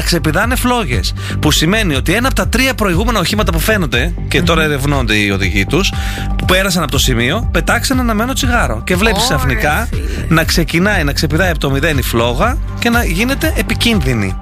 ξεπηδάνε φλόγες. Που σημαίνει ότι ένα από τα 3 προηγούμενα οχήματα που φαίνονται και τώρα ερευνώνται οι οδηγοί τους, που πέρασαν από το σημείο, πετάξαν ένα αναμένο τσιγάρο. Και βλέπεις ξαφνικά να ξεκινάει να ξεπηδάει από το 0 η φλόγα και να γίνεται επικίνδυνη.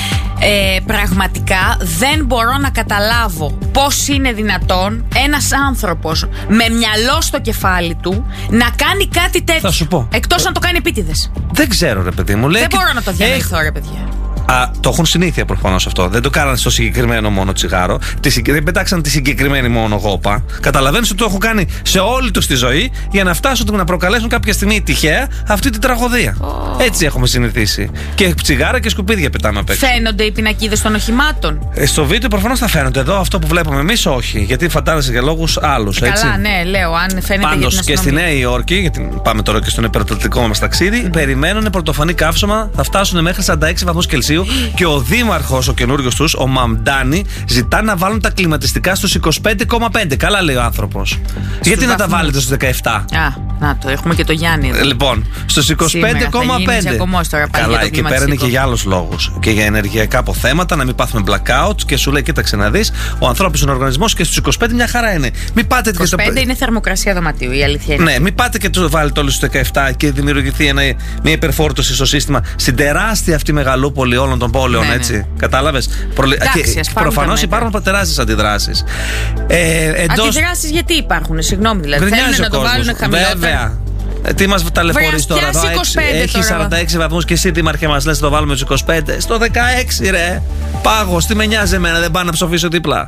Πραγματικά δεν μπορώ να καταλάβω πώς είναι δυνατόν ένας άνθρωπος με μυαλό στο κεφάλι του να κάνει κάτι τέτοιο. Θα σου πω. Εκτός να το κάνει επίτηδες. Δεν ξέρω, ρε παιδί μου. Δεν μπορώ να το διανοηθώ, ρε παιδιά. Το έχουν συνήθεια προφανώς αυτό. Δεν το κάνανε στο συγκεκριμένο μόνο τσιγάρο. Δεν πετάξαν τη συγκεκριμένη μόνο γόπα. Καταλαβαίνεις ότι το έχουν κάνει σε όλη τους τη ζωή για να φτάσουν να προκαλέσουν κάποια στιγμή τυχαία αυτή την τραγωδία. Έτσι έχουμε συνηθίσει. Και τσιγάρα και σκουπίδια πετάμε απ' έξω. Φαίνονται οι πινακίδες των οχημάτων. Στο βίντεο προφανώς θα φαίνονται. Εδώ αυτό που βλέπουμε εμείς όχι. Γιατί φαντάζεσαι για λόγους άλλους. Καλά, ναι, λέω. Αν φαίνεται. Πάντως και στη Νέα Υόρκη, γιατί πάμε τώρα και στον υπερατλαντικό μας ταξίδι, περιμένουν πρωτοφανή καύσωμα, θα φτάσουν μέχρι 46 βαθμούς Κελσίου. Και ο δήμαρχος, ο καινούριος τους, ο Μαμντάνι, ζητά να βάλουν τα κλιματιστικά στους 25,5. Καλά λέει ο άνθρωπος. Γιατί να τα βάλετε στους 17? Να το, έχουμε και το Γιάννη εδώ. Λοιπόν, στους 25,5. Καλά, εκεί πέρα είναι και για άλλους λόγους. Και για ενεργειακά αποθέματα, να μην πάθουμε blackout. Και σου λέει, κοίταξε να δεις, ο ανθρώπινος είναι οργανισμός και στους 25 μια χαρά είναι. Μην πάτε 25 είναι θερμοκρασία δωματίου, η αλήθεια είναι. Ναι, μην πάτε και τους βάλετε όλους στους 17 και δημιουργηθεί μια υπερφόρτωση στο σύστημα στην τεράστια αυτή μεγαλούπολη όλων των πόλεων, έτσι. Ναι. Κατάλαβες. Προφανώς υπάρχουν τεράστιες αντιδράσεις. Αντιδράσεις γιατί υπάρχουν, συγγνώμη δηλαδή. Θέλουν να το βάλουν χαμηλότερα. Βέβαια. Τι μας ταλαιπωρείς τώρα εδώ? Έχει 46 βαθμούς και εσύ δήμαρχε μας λες το βάλουμε στους 25. Στο 16 ρε. Πάγος, τι με νοιάζει εμένα, δεν πάω να ψοφήσω δίπλα.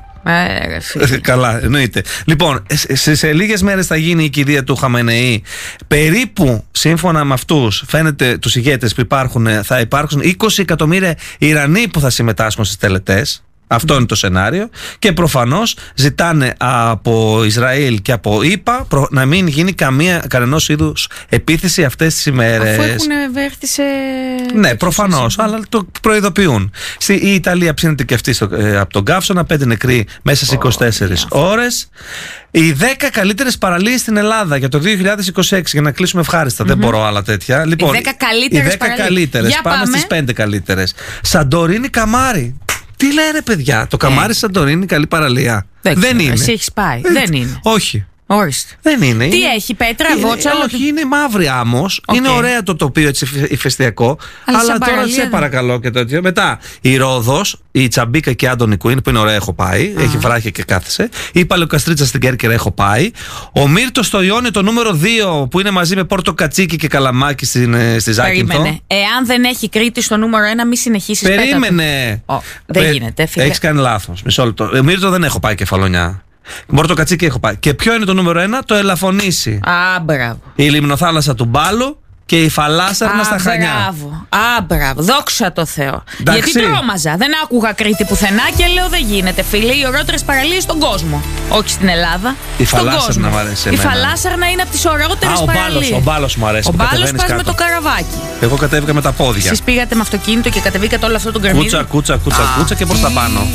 Καλά, εννοείται. Λοιπόν, σε λίγες μέρες θα γίνει η κηδεία του Χαμενεή. Περίπου, σύμφωνα με αυτούς, φαίνεται τους ηγέτες που υπάρχουν, θα υπάρξουν 20 εκατομμύρια Ιρανοί που θα συμμετάσχουν στις τελετές. Αυτό είναι το σενάριο. Και προφανώς ζητάνε από Ισραήλ και από ΗΠΑ να μην γίνει κανενός είδους επίθεση αυτές τις ημέρες. Αφού έχουν έρθει σε. Ναι, προφανώς, αλλά το προειδοποιούν. Η Ιταλία ψήνεται και αυτή από τον καύσωνα, 5 νεκροί μέσα σε 24 ώρες. Οι 10 καλύτερες παραλίες στην Ελλάδα για το 2026, για να κλείσουμε ευχάριστα. Δεν μπορώ άλλα τέτοια. Λοιπόν, οι 10 καλύτερες. Πάμε στις 5 καλύτερες. Σαντορίνη, Καμάρι. Τι λένε παιδιά, το Καμάρι Σαντορίνη καλή παραλία? Δεν είναι. Εσύ έχεις πάει? Δεν είναι. Όχι. Ορίστε. Δεν είναι. Τι έχει, πέτρα, βότσα? Όχι, είναι μαύρη άμμος. Είναι ωραίο το τοπίο έτσι ηφαιστειακό. Αλλά τώρα σε παρακαλώ και τέτοιο. Μετά η Ρόδος, η Τσαμπίκα και η Άντονη Κουίν που είναι ωραία, έχω πάει. Έχει βράχια και κάθεσαι. Η Παλαιοκαστρίτσα στην Κέρκυρα έχω πάει. Ο Μύρτος στο Ιόνιο το νούμερο 2 που είναι μαζί με Πόρτο Κατσίκι και Καλαμάκι στη Ζάκυνθο. Περίμενε. Εάν δεν έχει Κρήτη στο νούμερο 1, μη συνεχίσεις. Περίμενε. Δεν γίνεται. Έχεις κάνει λάθος. Μισό λεπτό. Μύρτο δεν έχω πάει Κεφαλονιά. Πόρτο Κατσίκι έχω πάει. Και ποιο είναι το νούμερο 1? Το Ελαφωνήσι. Μπράβο. Η λιμνοθάλασσα του Μπάλου και η Φαλάσσαρνα στα Χανιά. Μπράβο. Δόξα τω Θεώ. Γιατί τρόμαζα. Δεν άκουγα Κρήτη πουθενά και λέω δεν γίνεται. Φίλε, οι ωραιότερες παραλίες στον κόσμο. Όχι στην Ελλάδα. Η Φαλάσσαρνα μου αρέσει. Η Φαλάσσαρνα είναι από τις ωραιότερες παραλίες. Ο Μπάλος μου αρέσει. Ο Μπάλος πας με το καραβάκι. Εγώ κατέβηκα με τα πόδια. Εσείς πήγατε με αυτοκίνητο και κατεβήκατε όλο αυτό το γκρεμίδι. Κούτσα και προς τα πάνω.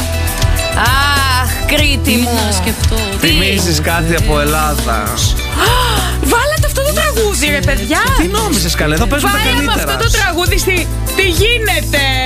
Αχ, Κρήτη μου. Θυμίζεις κάτι από Ελλάδα? Βάλατε αυτό το τραγούδι, ρε παιδιά. Τι νόμιζες καλέ, εδώ παίζουν τα καλύτερα. Βάλαμε αυτό το τραγούδι Τι γίνεται?